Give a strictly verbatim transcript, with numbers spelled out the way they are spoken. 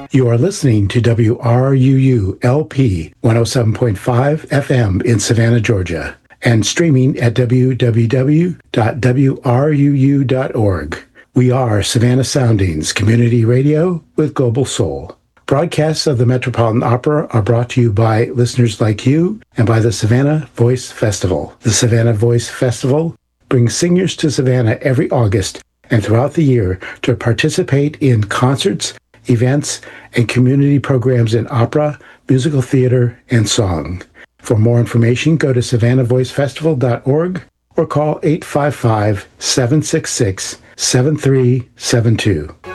You are listening to W R U U L P one oh seven point five F M in Savannah, Georgia, and streaming at w w w dot w r u u dot org. We are Savannah Soundings, community radio with global soul. Broadcasts of the Metropolitan Opera are brought to you by listeners like you and by the Savannah Voice Festival. The Savannah Voice Festival brings singers to Savannah every August and throughout the year to participate in concerts, events, and community programs in opera, musical theater, and song. For more information, go to savannah voice festival dot org or call eight five five, seven six six, seven three seven two.